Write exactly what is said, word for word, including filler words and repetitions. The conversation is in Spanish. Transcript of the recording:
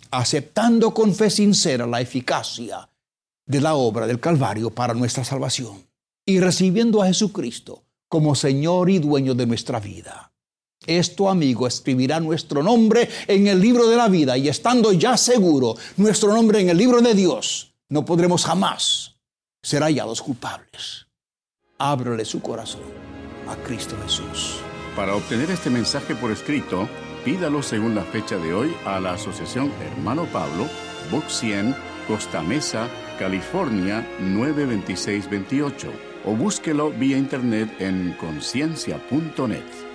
aceptando con fe sincera la eficacia de la obra del Calvario para nuestra salvación y recibiendo a Jesucristo como Señor y dueño de nuestra vida. Esto, amigo, escribirá nuestro nombre en el libro de la vida, y estando ya seguro nuestro nombre en el libro de Dios, no podremos jamás ser hallados culpables. Ábrele su corazón a Cristo Jesús. Para obtener este mensaje por escrito, pídalo según la fecha de hoy a la Asociación Hermano Pablo, Box cien, Costa Mesa, California nueve dos seis dos ocho, o búsquelo vía internet en conciencia punto net.